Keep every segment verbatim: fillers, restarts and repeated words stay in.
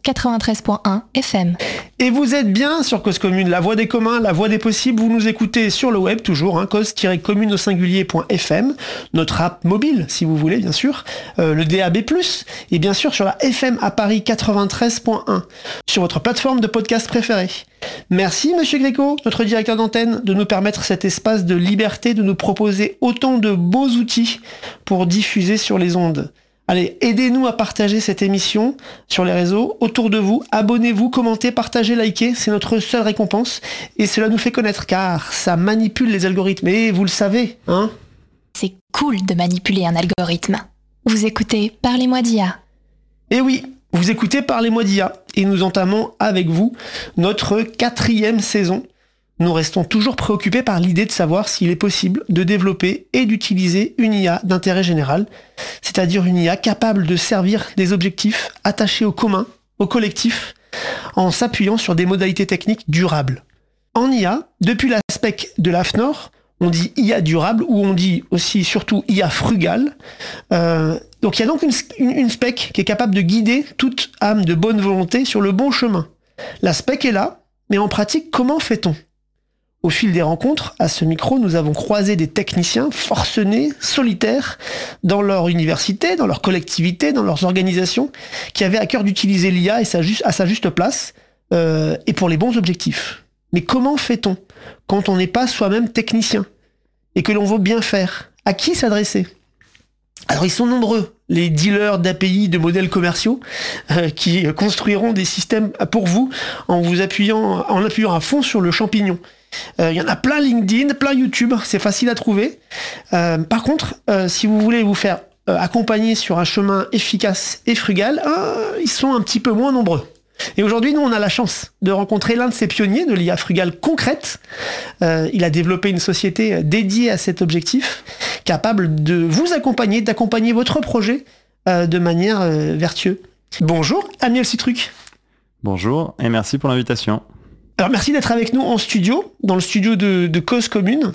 quatre-vingt-treize point un F M. Et vous êtes bien sur Cause Commune, la voix des communs, la voix des possibles. Vous nous écoutez sur le web, toujours, hein, cause-commune au singulier.fm, notre app mobile, si vous voulez, bien sûr, euh, le D A B plus, et bien sûr sur la F M à Paris quatre-vingt-treize point un, sur votre plateforme de podcast préférée. Merci, Monsieur Gréco, notre directeur d'antenne, de nous permettre cet espace de liberté, de nous proposer autant de beaux outils pour diffuser sur les ondes. Allez, aidez-nous à partager cette émission sur les réseaux, autour de vous. Abonnez-vous, commentez, partagez, likez. C'est notre seule récompense. Et cela nous fait connaître, car ça manipule les algorithmes. Et vous le savez, hein ? C'est cool de manipuler un algorithme. Vous écoutez Parlez-moi d'I A. Et oui, vous écoutez Parlez-moi d'I A. Et nous entamons avec vous notre quatrième saison. Nous restons toujours préoccupés par l'idée de savoir s'il est possible de développer et d'utiliser une I A d'intérêt général, c'est-à-dire une I A capable de servir des objectifs attachés au commun, au collectif, en s'appuyant sur des modalités techniques durables. En I A, depuis la spec de l'A F N O R, on dit I A durable ou on dit aussi surtout I A frugale. Euh, donc il y a donc une, une, une spec qui est capable de guider toute âme de bonne volonté sur le bon chemin. La spec est là, mais en pratique, comment fait-on ? Au fil des rencontres, à ce micro, nous avons croisé des techniciens forcenés, solitaires, dans leur université, dans leur collectivité, dans leurs organisations, qui avaient à cœur d'utiliser l'I A et sa juste, à sa juste place, euh, et pour les bons objectifs. Mais comment fait-on quand on n'est pas soi-même technicien et que l'on veut bien faire ? À qui s'adresser ? Alors ils sont nombreux, les dealers d'A P I, de modèles commerciaux, euh, qui construiront des systèmes pour vous en vous appuyant, en appuyant à fond sur le champignon. Il euh, y en a plein LinkedIn, plein YouTube, c'est facile à trouver. Euh, par contre, euh, si vous voulez vous faire euh, accompagner sur un chemin efficace et frugal, euh, ils sont un petit peu moins nombreux. Et aujourd'hui, nous, on a la chance de rencontrer l'un de ces pionniers de l'I A frugale concrète. Euh, il a développé une société dédiée à cet objectif, capable de vous accompagner, d'accompagner votre projet euh, de manière euh, vertueuse. Bonjour, Amiel Citruc. Bonjour, et merci pour l'invitation. Alors merci d'être avec nous en studio, dans le studio de, de Cause Commune.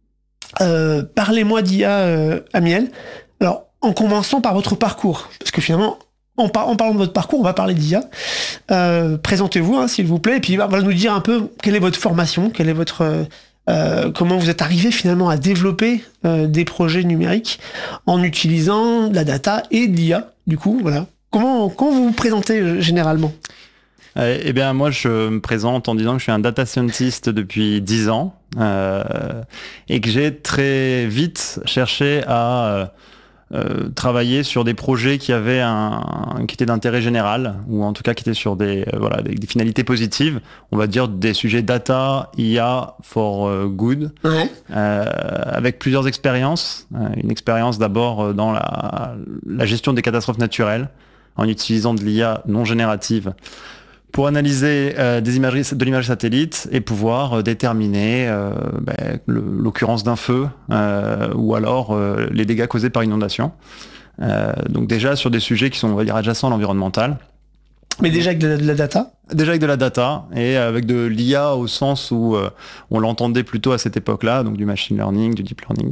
Euh, parlez-moi d'I A, euh, Amiel. Alors, en commençant par votre parcours, parce que finalement, en, par, en parlant de votre parcours, on va parler d'I A. Euh, présentez-vous, hein, s'il vous plaît, et puis on va nous dire un peu quelle est votre formation, quelle est votre, euh, comment vous êtes arrivé finalement à développer euh, des projets numériques en utilisant de la data et de l'I A. Du coup, voilà. Comment, comment vous vous présentez euh, généralement ? Eh bien, moi, je me présente en disant que je suis un data scientist depuis dix ans euh, et que j'ai très vite cherché à euh, travailler sur des projets qui avaient un, qui étaient d'intérêt général, ou en tout cas qui étaient sur des, euh, voilà, des, des finalités positives. On va dire des sujets data, I A for good, ouais. euh, avec plusieurs expériences. Euh, une expérience d'abord dans la, la gestion des catastrophes naturelles, en utilisant de l'I A non générative pour analyser euh, des imageries, de l'imagerie satellite et pouvoir euh, déterminer euh, ben, le, l'occurrence d'un feu euh, ou alors euh, les dégâts causés par inondation. Euh, donc déjà sur des sujets qui sont, on va dire, adjacents à l'environnemental. Mais déjà avec de la, de la data ? Déjà avec de la data et avec de l'I A au sens où euh, on l'entendait plutôt à cette époque-là, donc du machine learning, du deep learning.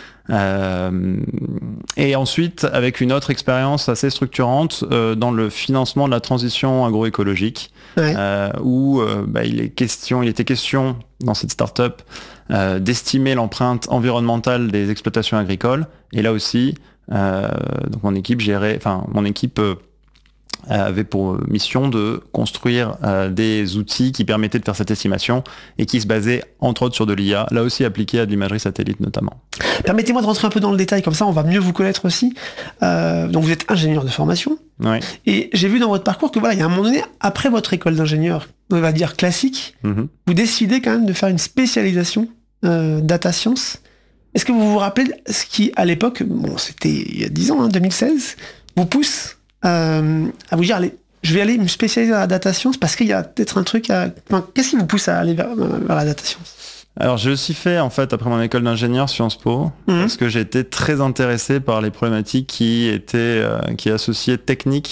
Euh, et ensuite avec une autre expérience assez structurante euh, dans le financement de la transition agroécologique, ouais. euh, où euh, bah, il est question, il était question dans cette start-up euh, d'estimer l'empreinte environnementale des exploitations agricoles. Et là aussi, euh, donc mon équipe gérait, enfin mon équipe euh, avait pour mission de construire euh, des outils qui permettaient de faire cette estimation et qui se basaient entre autres sur de l'I A, là aussi appliquée à de l'imagerie satellite notamment. Permettez-moi de rentrer un peu dans le détail, comme ça on va mieux vous connaître aussi. Euh, donc vous êtes ingénieur de formation, oui. Et j'ai vu dans votre parcours que voilà, il y a un moment donné, après votre école d'ingénieur, on va dire classique, mm-hmm. vous décidez quand même de faire une spécialisation euh, data science. Est-ce que vous vous rappelez ce qui, à l'époque, bon c'était il y a dix ans, hein, deux mille seize, vous pousse Euh, à vous dire, allez, je vais aller me spécialiser dans la data science parce qu'il y a peut-être un truc à... Enfin, qu'est-ce qui vous pousse à aller vers, vers la data science ? Alors, je le suis fait, en fait, après mon école d'ingénieur Sciences Po, mmh. parce que j'ai été très intéressé par les problématiques qui étaient, euh, qui associaient technique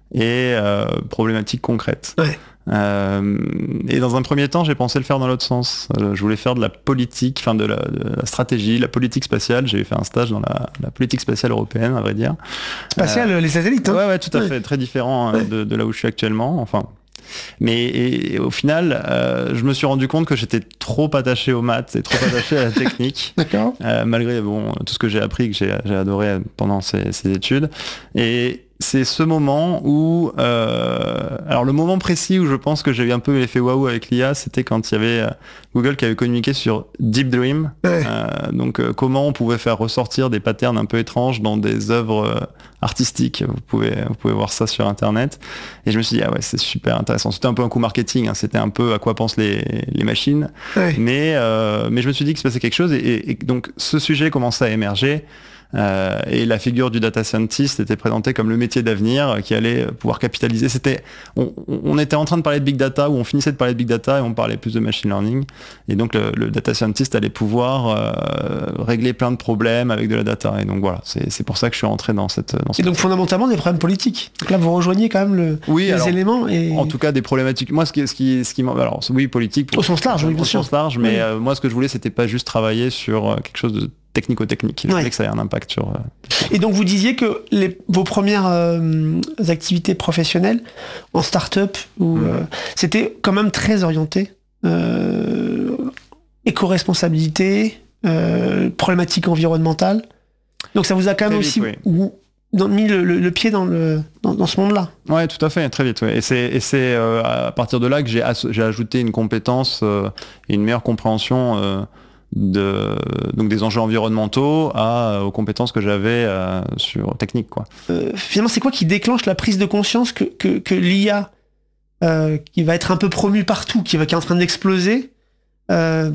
et euh, problématiques concrètes. Ouais. Euh, et dans un premier temps, j'ai pensé le faire dans l'autre sens. Euh, je voulais faire de la politique, enfin de la, de la stratégie, la politique spatiale. J'ai fait un stage dans la, la politique spatiale européenne, à vrai dire. Spatiale, euh, les satellites. Hein. Ouais, ouais, tout à ouais. fait, très différent ouais. de, de là où je suis actuellement. Enfin. Mais et, et au final, euh, je me suis rendu compte que j'étais trop attaché aux maths et trop attaché à la technique. D'accord. Euh, malgré bon, tout ce que j'ai appris, que j'ai, j'ai adoré pendant ces, ces études. Et c'est ce moment où... Euh, alors le moment précis où je pense que j'ai eu un peu l'effet waouh avec l'I A, c'était quand il y avait euh, Google qui avait communiqué sur Deep Dream. Ouais. Euh, donc euh, comment on pouvait faire ressortir des patterns un peu étranges dans des œuvres euh, artistiques. Vous pouvez, vous pouvez voir ça sur Internet. Et je me suis dit, ah ouais, c'est super intéressant. C'était un peu un coup marketing, hein, c'était un peu à quoi pensent les, les machines. Ouais. Mais, euh, mais je me suis dit qu'il se passait quelque chose. Et, et, et donc ce sujet commençait à émerger. Euh, et la figure du data scientist était présentée comme le métier d'avenir qui allait pouvoir capitaliser. C'était, on, on était en train de parler de big data, ou on finissait de parler de big data et on parlait plus de machine learning. Et donc le, le data scientist allait pouvoir euh, régler plein de problèmes avec de la data. Et donc voilà, c'est, c'est pour ça que je suis rentré dans cette. Dans cette et donc fondamentalement des problèmes politiques. Donc là vous rejoignez quand même le, oui, les alors, éléments. Et... En tout cas des problématiques. Moi ce qui, ce qui, ce qui alors oui politique. Au sens large, oui bien au sûr. Au sens large, mais oui. euh, moi ce que je voulais c'était pas juste travailler sur euh, quelque chose de technico-technique. Je ouais. voulais que ça ait un impact sur... Euh... Et donc vous disiez que les, vos premières euh, activités professionnelles en start-up, où, mmh. euh, c'était quand même très orienté euh, éco-responsabilité, euh, problématique environnementale. Donc ça vous a quand même très aussi vite, oui. dans, mis le, le, le pied dans, le, dans, dans ce monde-là. Ouais, tout à fait, très vite. Ouais. Et c'est, et c'est euh, à partir de là que j'ai, as- j'ai ajouté une compétence euh, et une meilleure compréhension euh, de, donc des enjeux environnementaux à, aux compétences que j'avais euh, sur technique, quoi. Euh, finalement, c'est quoi qui déclenche la prise de conscience que, que, que l'I A, euh, qui va être un peu promue partout, qui, va, qui est en train d'exploser, euh,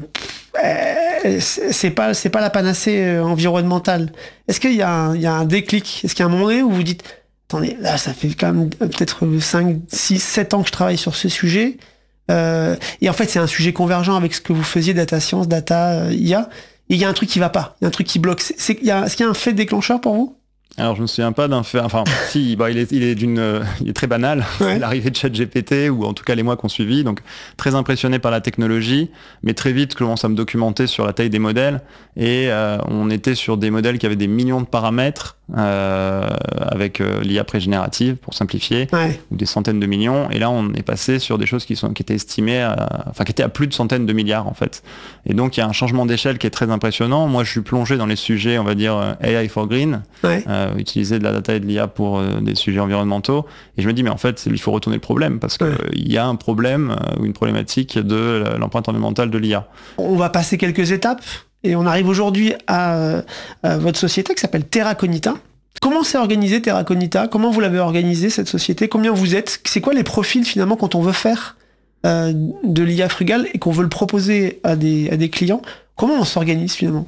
c'est pas, c'est pas la panacée environnementale. Est-ce qu'il y a un, il y a un déclic? Est-ce qu'il y a un moment donné où vous dites, attendez, là, ça fait quand même peut-être cinq, six, sept ans que je travaille sur ce sujet, Euh, et en fait, c'est un sujet convergent avec ce que vous faisiez, data science, data, euh, I A. Et il y a un truc qui va pas, il y a un truc qui bloque. C'est, c'est, y a, est-ce qu'il y a un fait déclencheur pour vous? Alors je me souviens pas d'un fait, enfin si, bah, il est, il est d'une, euh, il est très banal. Ouais. C'est l'arrivée de ChatGPT, ou en tout cas les mois qu'on suivi, donc très impressionné par la technologie, mais très vite je commence à me documenter sur la taille des modèles, et euh, on était sur des modèles qui avaient des millions de paramètres, euh, avec euh, l'I A pré-générative pour simplifier, ouais. ou des centaines de millions, et là on est passé sur des choses qui sont, qui étaient estimées, à, enfin qui étaient à plus de centaines de milliards en fait. Et donc il y a un changement d'échelle qui est très impressionnant. Moi je suis plongé dans les sujets, on va dire A I for Green. Ouais. Euh, utiliser de la data et de l'I A pour euh, des sujets environnementaux, et je me dis mais en fait il faut retourner le problème, parce qu'il ouais. euh, y a un problème ou euh, une problématique de l'empreinte environnementale de l'I A. On va passer quelques étapes et on arrive aujourd'hui à, à votre société qui s'appelle Terraconita. Comment s'est organisé Terraconita? Comment vous l'avez organisé cette société? Combien vous êtes? C'est quoi les profils finalement quand on veut faire euh, de l'I A frugale et qu'on veut le proposer à des, à des clients? Comment on s'organise finalement?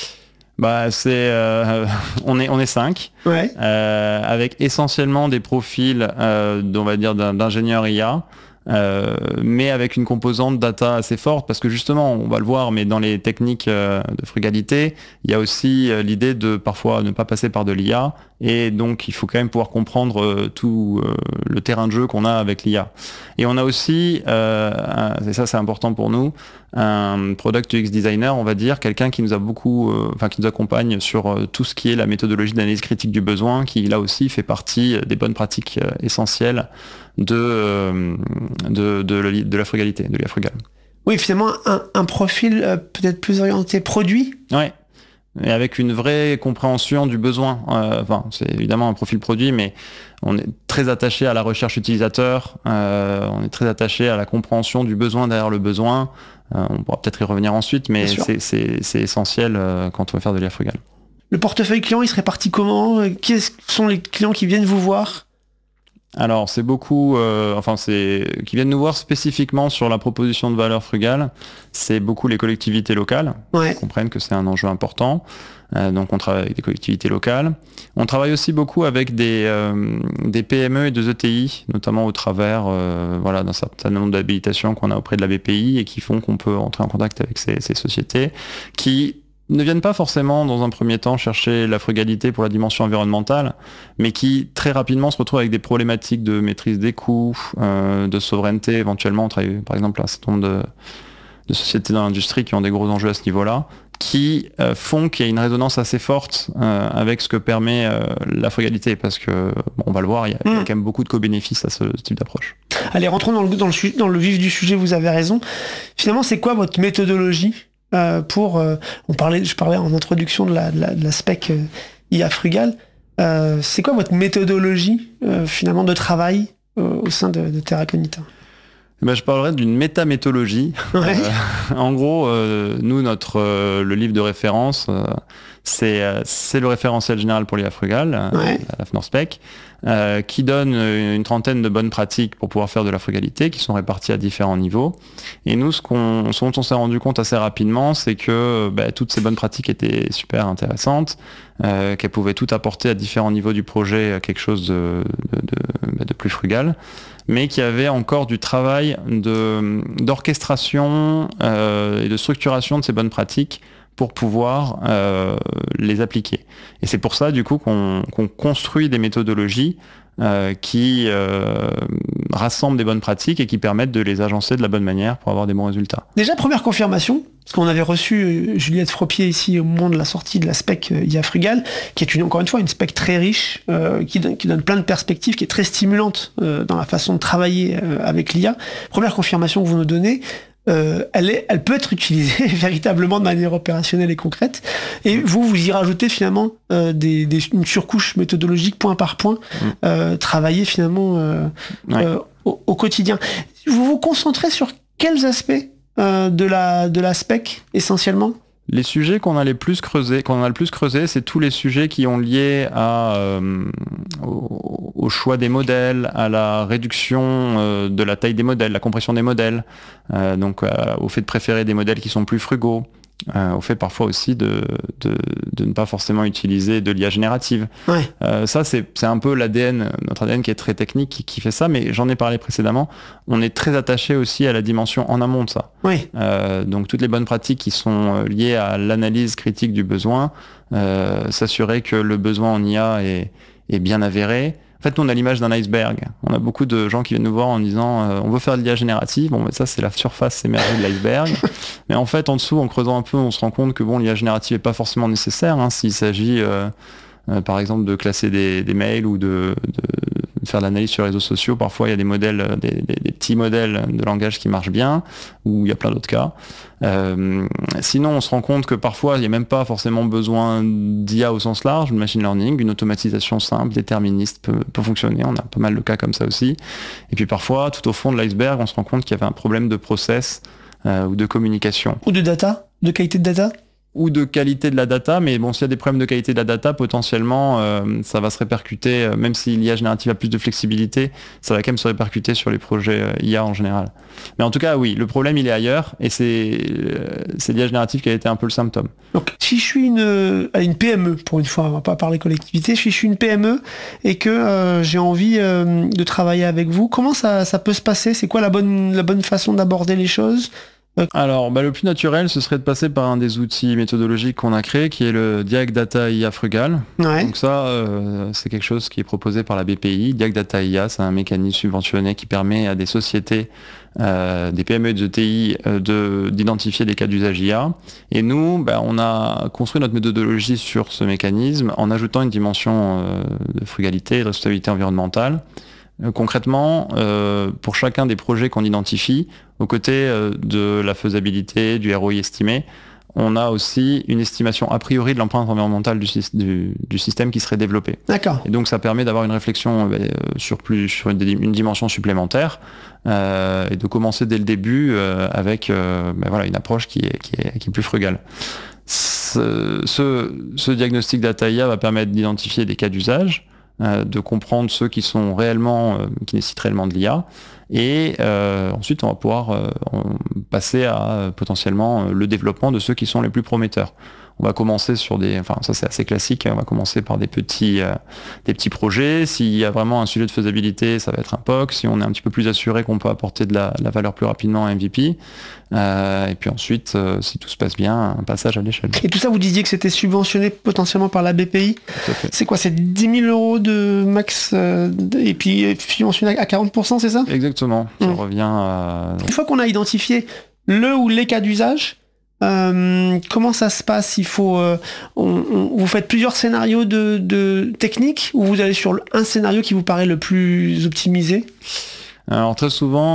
Bah c'est euh, on est on est cinq, ouais. euh, avec essentiellement des profils euh, on va dire d'ingénieurs I A, euh, mais avec une composante data assez forte, parce que justement on va le voir, mais dans les techniques euh, de frugalité il y a aussi euh, l'idée de parfois ne pas passer par de l'I A, et donc il faut quand même pouvoir comprendre euh, tout euh, le terrain de jeu qu'on a avec l'I A. Et on a aussi euh, un, et ça c'est important pour nous, un product U X designer, on va dire, quelqu'un qui nous a beaucoup, euh, enfin qui nous accompagne sur euh, tout ce qui est la méthodologie d'analyse critique du besoin, qui là aussi fait partie des bonnes pratiques euh, essentielles de, euh, de, de, de, de la frugalité, de l'I A frugale. Oui, finalement un, un profil euh, peut-être plus orienté produit. Ouais. Et avec une vraie compréhension du besoin. Euh, enfin, c'est évidemment un profil produit, mais on est très attaché à la recherche utilisateur, euh, on est très attaché à la compréhension du besoin derrière le besoin. Euh, on pourra peut-être y revenir ensuite, mais c'est, c'est, c'est essentiel euh, quand on veut faire de l'I A frugale. Le portefeuille client, il se répartit comment? Qui sont les clients qui viennent vous voir? Alors c'est beaucoup, euh, enfin c'est qui viennent nous voir spécifiquement sur la proposition de valeur frugale. C'est beaucoup les collectivités locales, ouais. qui comprennent que c'est un enjeu important. Euh, donc on travaille avec des collectivités locales. On travaille aussi beaucoup avec des euh, des P M E et des E T I, notamment au travers euh, voilà d'un certain nombre d'habilitations qu'on a auprès de la B P I et qui font qu'on peut entrer en contact avec ces, ces sociétés qui ne viennent pas forcément dans un premier temps chercher la frugalité pour la dimension environnementale, mais qui très rapidement se retrouvent avec des problématiques de maîtrise des coûts, euh, de souveraineté éventuellement. On travaille par exemple un certain nombre de, de sociétés dans l'industrie qui ont des gros enjeux à ce niveau-là, qui euh, font qu'il y a une résonance assez forte euh, avec ce que permet euh, la frugalité, parce que, bon, on va le voir, il y, a, mmh. il y a quand même beaucoup de co-bénéfices à ce, ce type d'approche. Allez, rentrons dans le, dans, le, dans le vif du sujet, vous avez raison. Finalement, c'est quoi votre méthodologie euh, pour... Euh, on parlait, je parlais en introduction de la, de la, de la spec euh, I A Frugal. Euh, c'est quoi votre méthodologie, euh, finalement, de travail euh, au sein de, de Terra Cognita ? Ben, je parlerai d'une métaméthodologie. Ouais. Euh, en gros, euh, nous, notre euh, le livre de référence, euh, c'est euh, c'est le référentiel général pour l'I A Frugal, ouais. euh, la FNORSPEC, euh, qui donne une trentaine de bonnes pratiques pour pouvoir faire de la frugalité, qui sont réparties à différents niveaux. Et nous, ce, qu'on, ce dont on s'est rendu compte assez rapidement, c'est que ben, toutes ces bonnes pratiques étaient super intéressantes, euh, qu'elles pouvaient toutes apporter à différents niveaux du projet quelque chose de, de, de, de plus frugal, mais qu'il y avait encore du travail de, d'orchestration euh, et de structuration de ces bonnes pratiques pour pouvoir euh, les appliquer. Et c'est pour ça, du coup, qu'on, qu'on construit des méthodologies euh, qui euh, rassemblent des bonnes pratiques et qui permettent de les agencer de la bonne manière pour avoir des bons résultats. Déjà, première confirmation, parce qu'on avait reçu Juliette Fropier ici au moment de la sortie de la spec I A Frugal, qui est une, encore une fois une spec très riche, euh, qui, donne, qui donne plein de perspectives, qui est très stimulante euh, dans la façon de travailler euh, avec l'I A. Première confirmation que vous nous donnez, euh, elle, est, elle peut être utilisée véritablement de manière opérationnelle et concrète. Et vous, vous y rajoutez finalement euh, des, des, une surcouche méthodologique point par point, mmh. euh, travailler finalement euh, ouais. euh, au, au quotidien. Vous vous concentrez sur quels aspects Euh, de la de la spec essentiellement? Les sujets qu'on a les plus creusés, qu'on a le plus creusé, c'est tous les sujets qui ont lié à euh, au, au choix des modèles, à la réduction euh, de la taille des modèles, la compression des modèles, euh, donc euh, au fait de préférer des modèles qui sont plus frugaux. Euh, au fait parfois aussi de, de, de ne pas forcément utiliser de l'I A générative. Ouais. Euh, ça, c'est, c'est un peu l'A D N, notre A D N qui est très technique, qui, qui fait ça, mais j'en ai parlé précédemment. On est très attaché aussi à la dimension en amont de ça. Ouais. Euh, donc toutes les bonnes pratiques qui sont liées à l'analyse critique du besoin, euh, s'assurer que le besoin en I A est, est bien avéré. En fait, nous, on a l'image d'un iceberg. On a beaucoup de gens qui viennent nous voir en disant euh, on veut faire de l'I A générative. Bon, ça, c'est la surface émergée de l'iceberg. Mais en fait, en dessous, en creusant un peu, on se rend compte que bon, l'I A générative n'est pas forcément nécessaire. Hein, s'il s'agit, euh, euh, par exemple, de classer des, des mails ou de, de faire de l'analyse sur les réseaux sociaux. Parfois, il y a des modèles, des, des, des petits modèles de langage qui marchent bien, ou il y a plein d'autres cas. Euh, sinon, on se rend compte que parfois, il n'y a même pas forcément besoin d'I A au sens large, de machine learning, une automatisation simple, déterministe peut, peut fonctionner. On a pas mal de cas comme ça aussi. Et puis parfois, tout au fond de l'iceberg, on se rend compte qu'il y avait un problème de process euh, ou de communication. Ou de data, de qualité de data ou de qualité de la data, mais bon, s'il y a des problèmes de qualité de la data, potentiellement, euh, ça va se répercuter, euh, même si l'I A générative a plus de flexibilité, ça va quand même se répercuter sur les projets euh, I A en général. Mais en tout cas, oui, le problème, il est ailleurs, et c'est, euh, c'est l'I A générative qui a été un peu le symptôme. Donc, si je suis une, une P M E, pour une fois, on va pas parler collectivité, si je suis une P M E et que euh, j'ai envie euh, de travailler avec vous, comment ça, ça peut se passer? C'est quoi la bonne, la bonne façon d'aborder les choses? Alors, bah, le plus naturel, ce serait de passer par un des outils méthodologiques qu'on a créé, qui est le Diag Data I A Frugal. Ouais. Donc ça, euh, c'est quelque chose qui est proposé par la B P I. Diag Data I A, c'est un mécanisme subventionné qui permet à des sociétés, euh, des P M E et des E T I, euh, de, d'identifier des cas d'usage I A. Et nous, bah, on a construit notre méthodologie sur ce mécanisme en ajoutant une dimension euh, de frugalité et de responsabilité environnementale. Concrètement, euh, pour chacun des projets qu'on identifie, aux côtés euh, de la faisabilité, du R O I estimé, on a aussi une estimation a priori de l'empreinte environnementale du, du, du système qui serait développé. D'accord. Et donc ça permet d'avoir une réflexion euh, sur, plus, sur une, une dimension supplémentaire euh, et de commencer dès le début euh, avec euh, ben voilà, une approche qui est, qui est, qui est plus frugale. Ce, ce, ce diagnostic data I A va permettre d'identifier des cas d'usage, de comprendre ceux qui sont réellement, euh, qui nécessitent réellement de l'I A, et euh, ensuite on va pouvoir euh, passer à euh, potentiellement le développement de ceux qui sont les plus prometteurs. on va commencer sur des, enfin ça c'est assez classique, on va commencer par des petits, euh, des petits projets. S'il y a vraiment un sujet de faisabilité, ça va être un P O C. Si on est un petit peu plus assuré qu'on peut apporter de la, de la valeur plus rapidement, un M V P. Euh, et puis ensuite, euh, si tout se passe bien, un passage à l'échelle. Et tout ça, vous disiez que c'était subventionné potentiellement par la B P I. C'est quoi, c'est dix mille euros de max euh, et puis subventionné à quarante pour cent, c'est ça? Exactement, ça mmh. revient à... Une fois qu'on a identifié le ou les cas d'usage, euh, comment ça se passe? Il faut, euh, on, on, vous faites plusieurs scénarios de, de techniques ou vous allez sur un scénario qui vous paraît le plus optimisé? Alors très souvent,